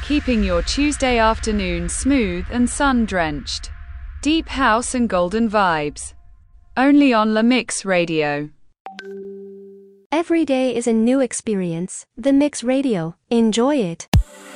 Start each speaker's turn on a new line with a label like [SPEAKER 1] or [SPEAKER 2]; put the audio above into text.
[SPEAKER 1] keeping your Tuesday afternoon smooth and sun-drenched. Deep house and golden vibes. Only on La Mix Radio.
[SPEAKER 2] Every day is a new experience. The Mix Radio. Enjoy it.